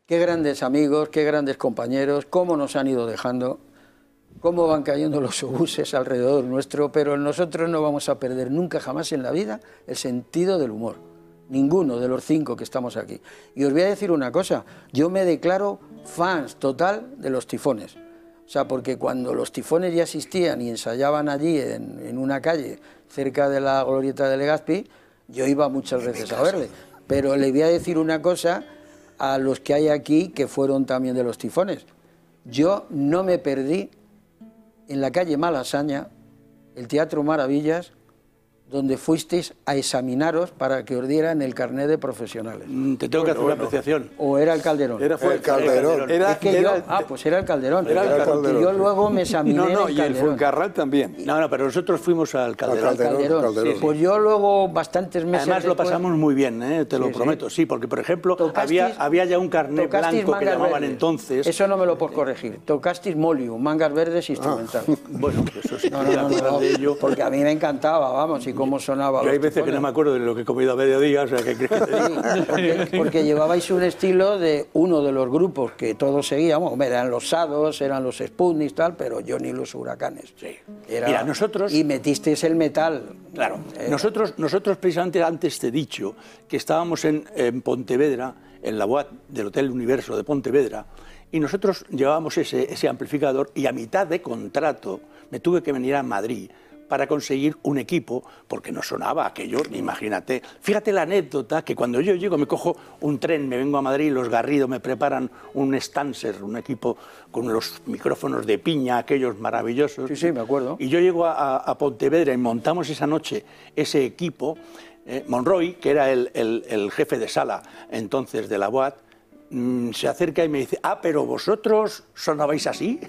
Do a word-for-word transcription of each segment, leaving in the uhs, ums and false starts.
qué grandes amigos, qué grandes compañeros, cómo nos han ido dejando, cómo van cayendo los obuses alrededor nuestro, pero nosotros no vamos a perder nunca jamás en la vida el sentido del humor. Ninguno de los cinco que estamos aquí. Y os voy a decir una cosa, yo me declaro fans total de los Tifones. O sea, porque cuando los Tifones ya existían y ensayaban allí en, en una calle cerca de la glorieta de Legazpi, yo iba muchas veces a verle. Pero le voy a decir una cosa a los que hay aquí que fueron también de los Tifones. Yo no me perdí en la calle Malasaña, el Teatro Maravillas, donde fuisteis a examinaros para que os dieran el carnet de profesionales. Mm, te tengo bueno, que hacer una bueno. apreciación. ¿O era el Calderón? Era fue el Calderón. Era, es que era, yo, ah, pues era el Calderón. Era el Calderón. Yo luego me examiné no, no, en el y Calderón. el Fuencarral también. No, no, pero nosotros fuimos al Calderón. Al Calderón, Calderón. Calderón. Sí, sí. Pues yo luego, bastantes meses Además lo después, pasamos muy bien, ¿eh? te lo sí, prometo. Sí, sí porque, por ejemplo, Tocasteis- había, había ya un carnet blanco que llamaban verdes. entonces. Eso no me lo puedo corregir. Tocasteis Molium, mangas verdes instrumental. Ah. Bueno, eso sí, No, no, no, no, de ello. porque a mí me encantaba, vamos, y cómo sonaba. Yo hay los veces que Tifones. no me acuerdo de lo que he comido a mediodía, o sea, ¿qué crees que te digo? Sí, porque, porque llevabais un estilo de uno de los grupos que todos seguíamos, hombre, eran los Sados, eran los Sputniks, tal, pero yo ni los Huracanes. Sí. Era- Mira, nosotros... Y metisteis el metal. Claro, Era- nosotros, nosotros precisamente antes te he dicho que estábamos en, en Pontevedra, en la boate del Hotel Universo de Pontevedra, y nosotros llevábamos ese, ese amplificador y a mitad de contrato me tuve que venir a Madrid para conseguir un equipo, porque no sonaba aquello, imagínate. Fíjate la anécdota, que cuando yo llego me cojo un tren, me vengo a Madrid, los Garrido me preparan un Stanser, un equipo con los micrófonos de piña, aquellos maravillosos. Sí, sí, me acuerdo. Y yo llego a, a Pontevedra y montamos esa noche ese equipo. Eh, Monroy, que era el, el, el jefe de sala entonces de la boate, mmm, se acerca y me dice, ah, pero vosotros sonabais así.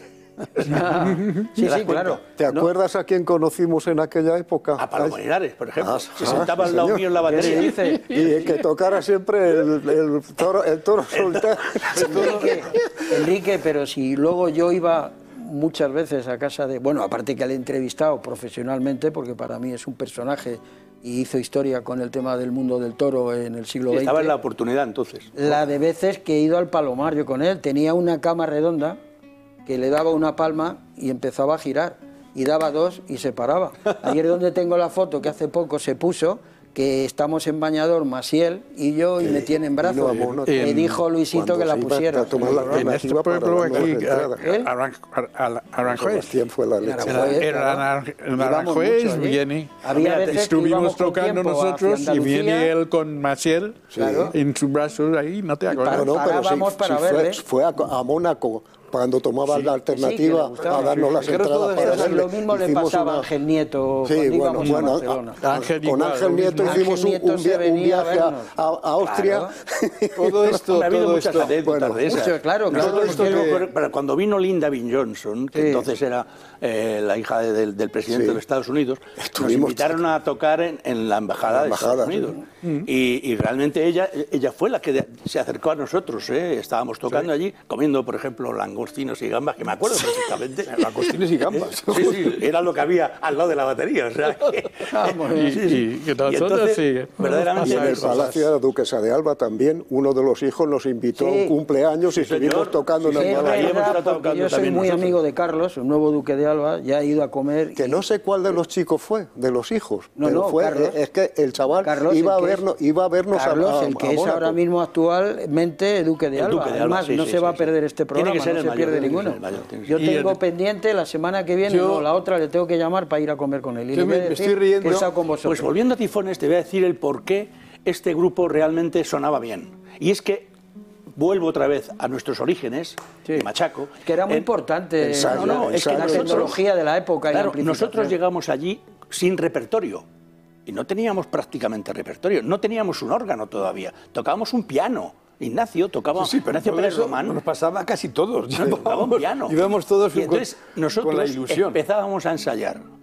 Ah, sí, sí, claro. ¿Te ¿No? acuerdas a quién conocimos en aquella época? A Palomo Linares, por ejemplo. Ah, se ah, sentaba sí, al lado señor. mío en la batería. ¿Qué dice? Y que tocara siempre el, el toro, el toro soltero. Enrique, Enrique, pero si luego yo iba muchas veces a casa de... Bueno, aparte que le he entrevistado profesionalmente, porque para mí es un personaje y hizo historia con el tema del mundo del toro en el siglo Sí, veinte. estaba en la oportunidad entonces. La de veces que he ido al Palomar yo con él, tenía una cama redonda que le daba una palma y empezaba a girar, y daba dos y se paraba. Ayer donde tengo la foto que hace poco se puso, que estamos en bañador, Masiel y yo, y me tiene en brazos. no, no, Me en- dijo Luisito que la cuando se iba pusiera. a tomar la En normativa este para pueblo la aquí, nueva entrada. ¿Él? Aran- Ar- Aranjuez. Sebastián fue la leche. Claro. Era, Aranjuez, era claro. Aran- en Íbamos Aranjuez, mucho allí. viene. Había veces que Estuvimos íbamos con tocando tiempo nosotros hacia y viene Andalucía. él con Maciel Claro. en sus brazos ahí, no te acuerdas. No, no, pero sí, Parábamos para sí fue, verle. fue a, a Mónaco cuando tomaba la sí, que alternativa le gustaba. a darnos Sí. las Pero entradas todas para esas- verle. Lo mismo le Hicimos pasaba a una- Ángel Nieto Sí, cuando bueno, íbamos bueno, a Barcelona. a- a- Ángel con igual, Ángel lo Nieto mismo. hicimos Ángel un, Nieto un se via- un venía a viaje a, vernos. a- a Austria. Todo esto, Ha habido todo muchas esto. anécdotas Bueno, de esas. mucho, claro, claro. Nosotros esto tuvimos que- por- para cuando vino Linda Bean Johnson, que Sí. entonces era eh, la hija de- del, del presidente Sí. de los Estados Unidos, nos Estuvimos- invitaron a tocar en, en la embajada, En la embajada, de Estados Unidos. Y, y realmente ella, ella fue la que de- se acercó a nosotros. ¿eh? Estábamos tocando allí, comiendo, por ejemplo, langostinos y gambas, que me acuerdo perfectamente. Langostinos y gambas. Sí, sí, era lo que había al lado de la batería. O sea, que- Ah, muy bien. Y, y que nosotros entonces, sí. verdaderamente, Y en el Cosas. Palacio de la Duquesa de Alba también, uno de los hijos nos invitó a Sí. un cumpleaños y señor. estuvimos tocando Sí, en Sí, el es Ahí Palacio. hemos verdad, estado porque tocando yo soy también muy nosotros. amigo de Carlos, el nuevo duque de Alba, ya he ido a comer. Que y- no sé cuál de los chicos fue, de los hijos. No, pero no, fue, Carlos. es que el chaval Carlos, iba, el a que vernos, es- iba a vernos a- Carlos, a, el que a es Mónaco. ahora mismo actualmente Duque de El Alba. Duque de Alba, Además, sí, no sí, se va sí, a perder sí. este Tiene programa, que ser no el se mayor, pierde tiene que ninguno. ser el mayor, tiene que Yo ser. Y tengo el- pendiente la semana que viene, Yo- no, la otra le tengo que llamar para ir a comer con él. Y Yo le voy a me- me decir estoy riendo. que he estado con vosotros. Pues volviendo a Tifones, te voy a decir el por qué este grupo realmente sonaba bien. Y es que vuelvo otra vez a nuestros orígenes, Sí. de Machaco. Que era muy En- importante ensayo, no, no, es que la ensayo. tecnología de la época y la Claro, amplificación. nosotros llegamos allí sin repertorio y no teníamos prácticamente repertorio, no teníamos un órgano todavía, tocábamos un piano. Ignacio tocaba, Sí, sí, pero Ignacio todo Pérez eso Román nos pasaba a casi todos. tocaba un piano. Íbamos todos y con, entonces nosotros con la ilusión. empezábamos a ensayar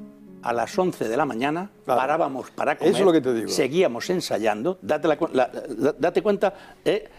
a las once de la mañana, Claro. parábamos para comer, Eso es lo que te digo. seguíamos ensayando, date, la cu- la- la- date cuenta eh,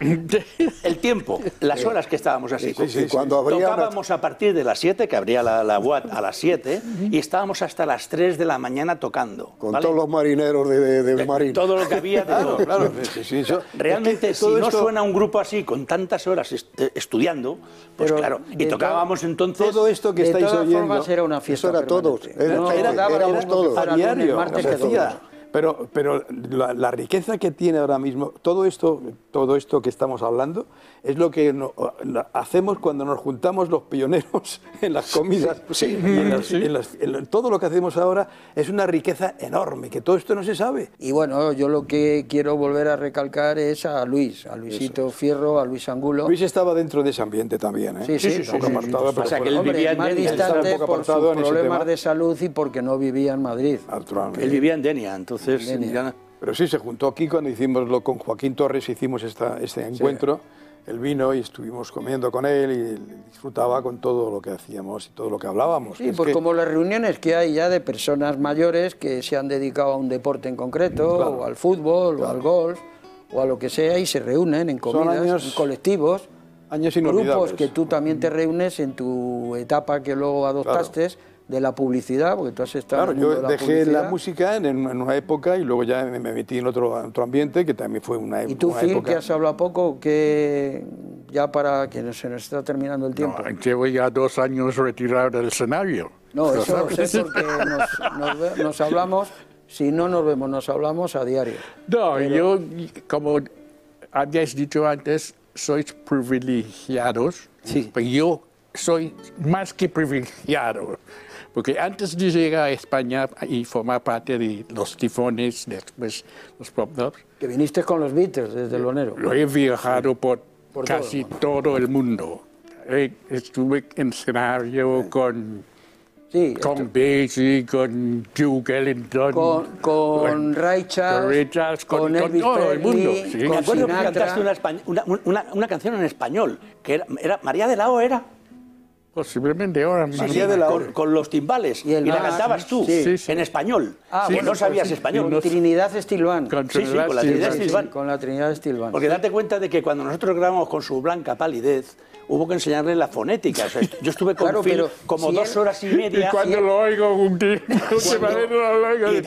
el tiempo, las horas que estábamos así. Sí, sí, cuando habría una- Tocábamos a partir de las siete, que abría la, la U A T a las siete, y estábamos hasta las tres de la mañana tocando. Con ¿vale? todos los marineros de, de, de De- Marín. todo lo que había de todo. Claro, sí, sí, eso- Realmente, es si que todo no esto- suena un grupo así, con tantas horas est- eh, estudiando, pues Pero claro, y de tocábamos entonces... todo esto que de estáis todas oyendo, formas era una fiesta eso era todos, permanente. era- No, era- daba lo éramos mismo que todos. fuera a lunes, diario, martes, se que hacía. domingo. Pero, pero la, la riqueza que tiene ahora mismo, todo esto, todo esto que estamos hablando, es lo que no- la- hacemos cuando nos juntamos los pioneros en las comidas. Y en las- en las- en lo- todo lo que hacemos ahora es una riqueza enorme, que todo esto no se sabe. Y bueno, yo lo que quiero volver a recalcar es a Luis, a Luisito Fierro, a Luis Angulo. Luis estaba dentro de ese ambiente también, ¿eh? Sí, sí, sí, un poco sí, sí, apartado, sí. pero O sea, que fuera. él Hombre, vivía en más Denia, estaba un distante poco por sus apartado en ese problemas tema. de salud y porque no vivía en Madrid. Naturalmente. Él vivía en Denia, entonces... Denia. ya- Pero sí, se juntó aquí cuando hicimos lo con Joaquín Torres, hicimos esta, este encuentro. Él vino y estuvimos comiendo con él y disfrutaba con todo lo que hacíamos y todo lo que hablábamos. Sí, Es pues que- como las reuniones que hay ya de personas mayores que se han dedicado a un deporte en concreto, Claro. o al fútbol, o al golf, o a lo que sea, y se reúnen en comidas, años- en colectivos, años grupos inolvidables. que tú también te reúnes en tu etapa que luego adoptaste de la publicidad, porque tú has estado Claro, en el mundo yo de la dejé publicidad. la música en, en una época y luego ya me, me metí en otro, otro ambiente que también fue una, Y tú, una Phil, época. que has hablado poco, que ya para que se nos está terminando el tiempo. No, llevo ya dos años retirado del escenario. No, Lo eso lo sabes. sé porque nos, nos ve- nos hablamos, si no nos vemos, nos hablamos a diario. No, yo, como habíais dicho antes, sois privilegiados. Sí. Pero yo soy más que privilegiado. Porque antes de llegar a España y formar parte de los tifones, después los pop ups, Que viniste con los Beatles desde Lonero. lo he viajado por, Por casi todo, todo, el mundo. Eh, Estuve en escenario con, Sí, con Basie, con Duke Ellington, con, con Ray Charles, con Ray Charles, con- con con Elvis todo el Presley, mundo, sí. con Me acuerdo que Sinatra. cantaste una, espa- una, una- una canción en español, que era, era María de la O, ¿era? posiblemente ahora Sí, más. sí, con, con los timbales. Y Y, el la más, cantabas tú, sí. Sí, sí. en español. Ah, que bueno, no sabías pues sí. español. Y no- Trinidad Estilbán. Con Sí, sí, con la Trinidad Sí, sí, Estilbán. con la Trinidad Estilbán. Porque date cuenta de que cuando nosotros grabamos con su blanca palidez, hubo que enseñarle la fonética. O sea, yo estuve con Claro, Phil pero como si dos él- horas y Y media. cuando lo oigo un día, últimamente lo oigo, Y digo,